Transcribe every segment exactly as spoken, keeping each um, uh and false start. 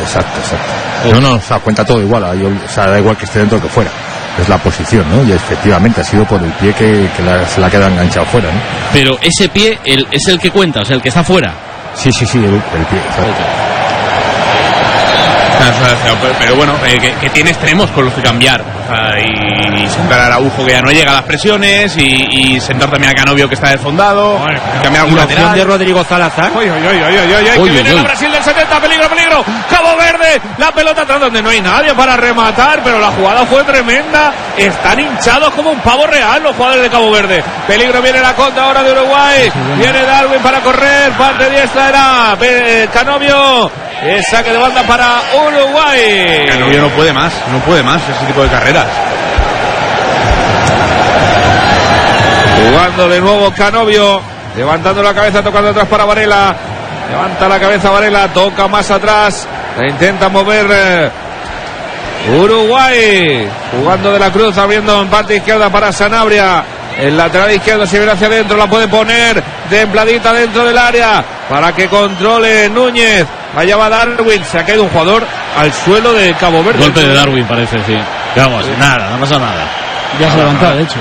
exacto, exacto. No, no, o sea, cuenta todo igual, o sea, da igual que esté dentro que fuera. Es la posición, ¿no? Y efectivamente ha sido por el pie que, que la, se la queda enganchado fuera, ¿no? Pero ese pie el, es el que cuenta, o sea, el que está fuera. Sí, sí, sí, el, el pie, exacto. Pero bueno, eh, que, que tiene extremos con los que cambiar, o sea, y, y sentar a Araujo que ya no llega a las presiones, y, y sentar también a Canovio que está desfondado, Ay, y cambiar algún lateral de Rodrigo Salazar. Oye, oye, oye, oye, oye, que Oye, viene oye. la Brasil del setenta, peligro, peligro, Cabo Verde, la pelota atrás donde no hay nadie para rematar, pero la jugada fue tremenda, están hinchados como un pavo real los jugadores de Cabo Verde. Peligro, viene la contra ahora de Uruguay, viene Darwin para correr, parte diestra era eh, Canovio, el saque de banda para Uruguay. Canovio no puede más, no puede más ese tipo de carreras. Jugando de nuevo Canovio, levantando la cabeza, tocando atrás para Varela. Levanta la cabeza Varela, toca más atrás, la intenta mover eh, Uruguay. Jugando de la Cruz, abriendo en parte izquierda para Sanabria. El lateral izquierdo se viene hacia adentro, la puede poner templadita dentro del área para que controle Núñez. Allá va Darwin, se ha caído un jugador al suelo de Cabo Verde. Golpe de Darwin parece, sí. Vamos, sí. nada, no pasa nada. Ya se ha levantado, de hecho.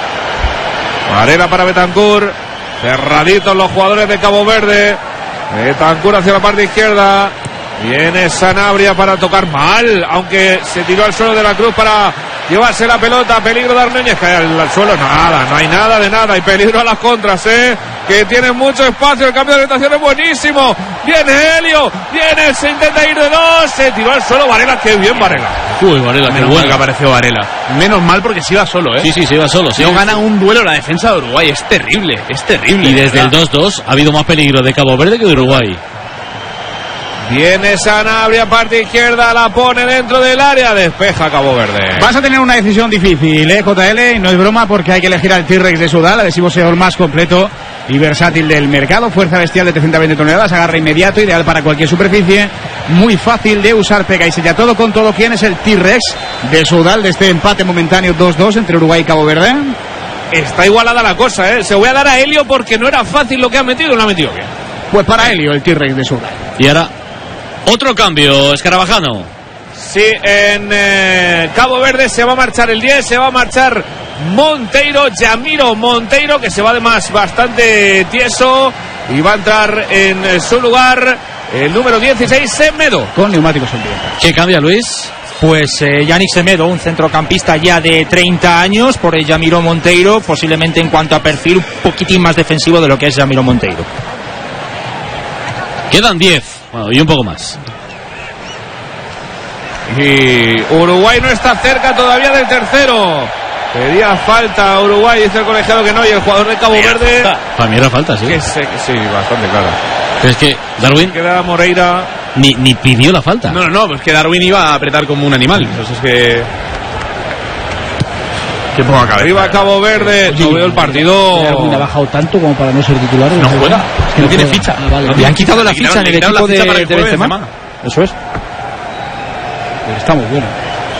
Varela para Betancur, cerraditos los jugadores de Cabo Verde. Betancur hacia la parte izquierda, viene Sanabria para tocar mal, aunque se tiró al suelo de la Cruz para llevarse la pelota. Peligro de Núñez, cae al, al suelo, nada, no hay nada de nada, y peligro a las contras, eh, que tienen mucho espacio. El cambio de orientación es buenísimo, viene Helio, viene, se intenta ir de dos, se tiró al suelo Varela, qué bien Varela. Uy, Varela, qué Menos bueno mal que apareció Varela. Menos mal porque se iba solo, ¿eh? Sí, sí, se iba solo. Sí, no sí. gana un duelo la defensa de Uruguay, es terrible, es terrible. Y desde el dos dos ha habido más peligro de Cabo Verde que de Uruguay. Viene Sanabria, parte izquierda, la pone dentro del área, despeja Cabo Verde. Vas a tener una decisión difícil, ¿eh, J L? Y no es broma, porque hay que elegir al T-Rex de Sudal, adhesivo segador más completo y versátil del mercado. Fuerza bestial de trescientos veinte toneladas, agarre inmediato, ideal para cualquier superficie. Muy fácil de usar, pega y sella todo con todo. ¿Quién es el T-Rex de Sudal de este empate momentáneo dos dos entre Uruguay y Cabo Verde? Está igualada la cosa, ¿eh? Se voy a dar a Helio porque no era fácil lo que ha metido, lo ha metido bien. Pues para Helio, el T-Rex de Sudal. Y ahora, otro cambio, Escarabajano. Sí, en eh, Cabo Verde se va a marchar el diez, se va a marchar Monteiro, Yamiro Monteiro, que se va además bastante tieso, y va a entrar en eh, su lugar el número dieciséis, Semedo. Con neumáticos en pie. ¿Qué cambia, Luis? Pues eh, Yannick Semedo, un centrocampista ya de treinta años, por el Yamiro Monteiro, posiblemente en cuanto a perfil un poquitín más defensivo de lo que es Yamiro Monteiro. Quedan diez, bueno, y un poco más. Y Uruguay no está cerca todavía del tercero. Pedía falta a Uruguay, dice el colegiado que no, y el jugador de Cabo Verde... Para mí era falta, sí. Que sé, que sí, bastante claro. Pero es que Darwin Queda Moreira... ni, ni pidió la falta. No, no, no, pues que Darwin iba a apretar como un animal. Entonces es que... Qué poca cabeza. Arriba Cabo Verde, no veo el partido... Darwin ha bajado tanto como para no ser titular. No juega, es que no tiene ficha. Ah, vale. Le han quitado la Le quitaron- ficha en le el quitaron la equipo ficha de, para el de jueves de Benzema. Benzema. Eso es. Pero está muy bueno.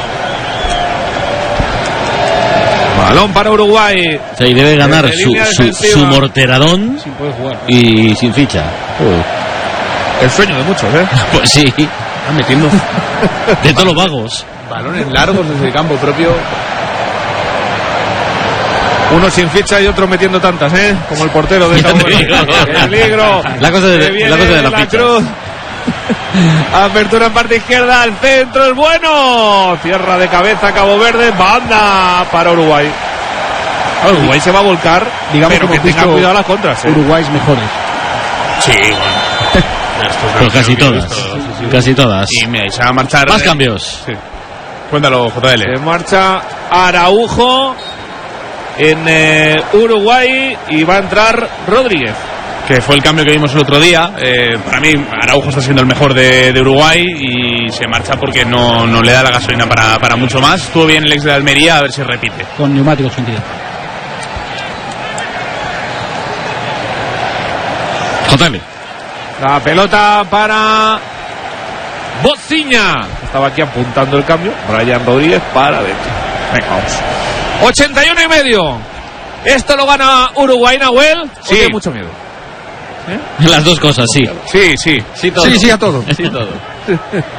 Balón para Uruguay. O sea, y debe ganar Desde su, línea su, defensiva. su morteradón Sin poder jugar. y sin ficha. Uy. El sueño de muchos, ¿eh? Pues sí, Está metiendo de todos los vagos. balones largos desde el campo propio. Uno sin ficha y otro metiendo tantas, ¿eh? Como el portero de Cabo Verde. Peligro. La cosa de, Que viene la cosa de la, la ficha. Cruz. Apertura en parte izquierda, al centro, es bueno. Cierra de cabeza Cabo Verde, banda para Uruguay. Ah, Uruguay se va a volcar, Digamos pero que que hemos tenga visto cuidado las contras, ¿eh? Uruguays mejores. Sí, bueno. Pero casi todas, casi todas. Y mira, y se va a marchar. Más eh, cambios. Sí. Cuéntalo, J L. Se marcha Araujo en eh, Uruguay y va a entrar Rodríguez. Que fue el cambio que vimos el otro día. Eh, para mí, Araujo está siendo el mejor de, de Uruguay y se marcha porque no, no le da la gasolina para, para mucho más. Estuvo bien el ex de Almería, a ver si repite. Con neumáticos en pie. J L. La pelota para Bociña. Estaba aquí apuntando el cambio. Brian Rodríguez para adentro. Venga, vamos. ochenta y uno y medio. Esto lo gana Uruguay, Nahuel. Sí. ¿O tiene mucho miedo? Las dos cosas, sí. Sí, sí. Sí, todo. Sí, sí, a todo. Sí, todo.